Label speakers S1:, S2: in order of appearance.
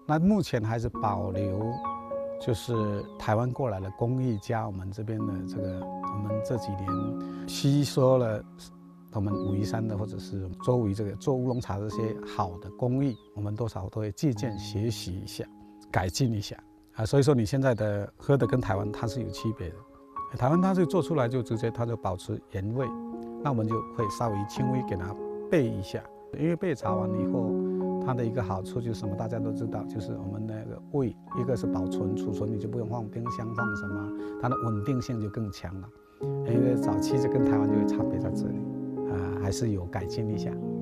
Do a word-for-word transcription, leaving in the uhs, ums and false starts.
S1: 那目前还是保留，就是台湾过来的工艺加我们这边的这个，我们这几年吸收了我们武夷山的或者是周围这个做乌龙茶这些好的工艺，我们多少都会借鉴学习一下，改进一下啊。所以说你现在的喝的跟台湾它是有区别的，台湾它是做出来就直接它就保持原味，那我们就会稍微轻微给它焙一下，因为焙茶完了以后。它的一个好处就是什么？大家都知道，就是我们那个味，一个是保存储存，你就不用放冰箱放什么，它的稳定性就更强了。因为早期就跟台湾就有差别在这里，啊、呃，还是有改进一下。